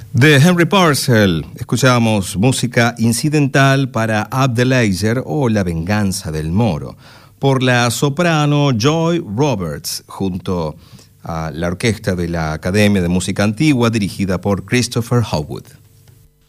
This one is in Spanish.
De Henry Purcell escuchábamos música incidental para Abdelaziz o La venganza del moro, por la soprano Joy Roberts, junto a la orquesta de la Academia de Música Antigua dirigida por Christopher Howard.